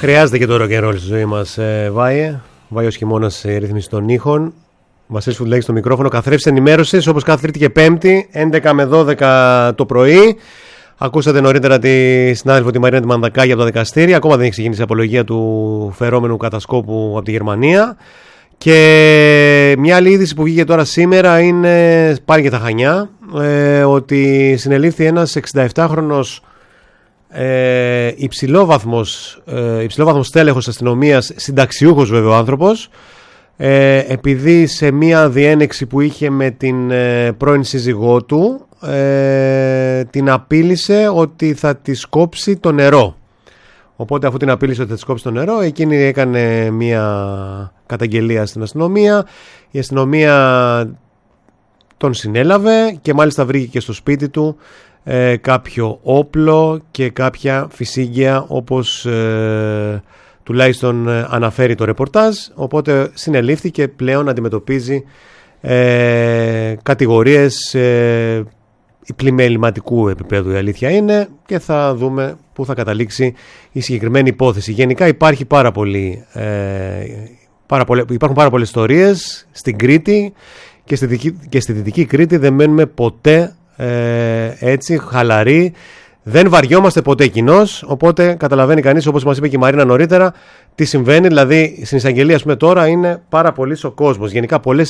Χρειάζεται και το rock and roll στη ζωή μας, Βάιε. Βάιος χειμώνας ρύθμιση των ήχων. Βασίλης Φουντουλάκης στο μικρόφωνο. Καθρέφτης ενημέρωσης όπως κάθε Τρίτη και Πέμπτη, 11 με 12 το πρωί. Ακούσατε νωρίτερα τη συνάδελφο τη Μαρίνα τη Μανδακάκη από τα δικαστήρια. Ακόμα δεν έχει ξεκινήσει η απολογία του φερόμενου κατασκόπου από τη Γερμανία. Και μια άλλη είδηση που βγήκε τώρα σήμερα είναι πάλι για τα Χανιά. Ότι συνελήφθη ένας 67χρονος υψηλόβαθμος τέλεχος αστυνομίας, συνταξιούχος βέβαια ο άνθρωπος, επειδή σε μια διένεξη που είχε με την πρώην σύζυγό του την απείλησε ότι θα της κόψει το νερό. Οπότε αφού την απείλησε ότι θα της κόψει το νερό, εκείνη έκανε μια καταγγελία στην αστυνομία. Η αστυνομία τον συνέλαβε και μάλιστα βρήκε και στο σπίτι του κάποιο όπλο και κάποια φυσίγγια, όπως τουλάχιστον αναφέρει το ρεπορτάζ. Οπότε συνελήφθηκε, πλέον αντιμετωπίζει κατηγορίες πλημεληματικού επίπεδου, η αλήθεια είναι, και θα δούμε πού θα καταλήξει η συγκεκριμένη υπόθεση. Γενικά υπάρχουν πάρα πολλές ιστορίες στην Κρήτη και στη Δυτική Κρήτη. Δεν μένουμε ποτέ έτσι χαλαροί, δεν βαριόμαστε ποτέ κοινώς. Οπότε καταλαβαίνει κανείς, όπως μας είπε και η Μαρίνα νωρίτερα, τι συμβαίνει. Δηλαδή στην εισαγγελία, ας πούμε, τώρα είναι πάρα πολύς ο κόσμος. Γενικά πολλές